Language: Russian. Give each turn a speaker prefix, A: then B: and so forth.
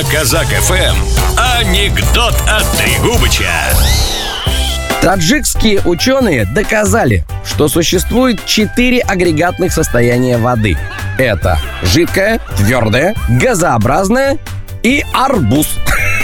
A: На Казак ФМ анекдот от Трегубыча.
B: Таджикские ученые доказали, что существует 4 агрегатных состояния воды. Это жидкая, твердая, газообразная и арбуз.